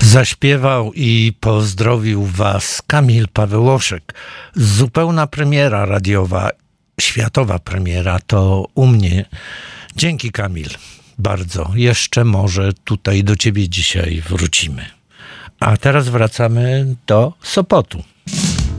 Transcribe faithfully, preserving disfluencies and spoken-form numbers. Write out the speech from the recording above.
Zaśpiewał i pozdrowił Was Kamil Pawełoszek. Zupełna premiera radiowa, światowa premiera to u mnie. Dzięki, Kamil, bardzo. Jeszcze może tutaj do Ciebie dzisiaj wrócimy. A teraz wracamy do Sopotu.